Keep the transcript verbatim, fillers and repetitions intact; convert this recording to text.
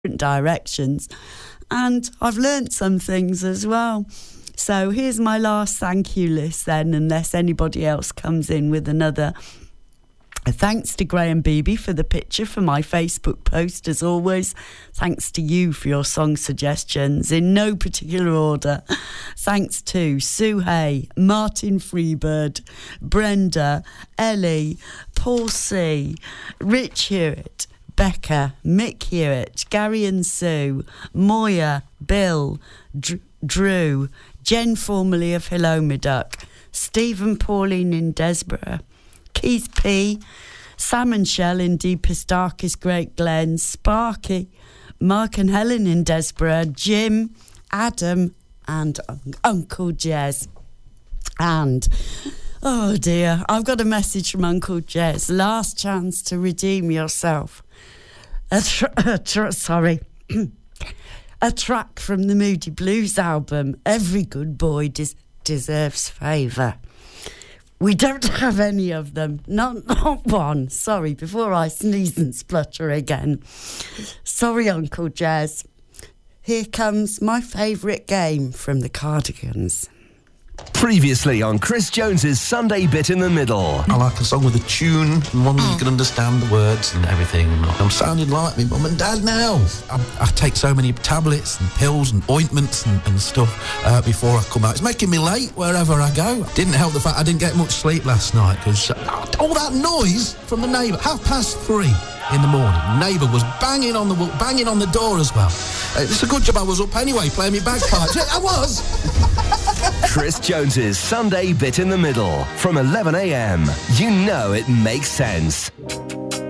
directions, and I've learnt some things as well. So here's my last thank you list then, unless anybody else comes in with another. Thanks to Graham Beebe for the picture for my Facebook post, as always. Thanks to you for your song suggestions, in no particular order. Thanks to Sue Hay, Martin Freebird, Brenda, Ellie, Paul C, Rich Hewitt, Becca, Mick Hewitt, Gary and Sue, Moya, Bill, Dr- Drew, Jen formerly of Hilomiduck, Stephen Pauline in Desborough, Keith P, Sam and Shell in Deepest Darkest Great Glen, Sparky, Mark and Helen in Desborough, Jim, Adam and un- Uncle Jez. And oh dear, I've got a message from Uncle Jez. Last chance to redeem yourself. A tr- a tr- sorry. A track from the Moody Blues album, Every Good Boy Des- Deserves Favour. We don't have any of them. Not, not one. Sorry, before I sneeze and splutter again. Sorry, Uncle Jez. Here comes my favourite game from the Cardigans. Previously on Chris Jones's Sunday Bit in the Middle. I like a song with a tune, one you can understand the words and everything. I'm sounding like me mum and dad now. I, I take so many tablets and pills and ointments and, and stuff uh, before I come out. It's making me late wherever I go. Didn't help the fact I didn't get much sleep last night because uh, all that noise from the neighbour. Half past three in the morning. Neighbour was banging on the banging on the door as well. Uh, it's a good job I was up anyway, playing me bagpipes. I was. Chris Jones's Sunday Bit in the Middle from eleven a.m. You know it makes sense.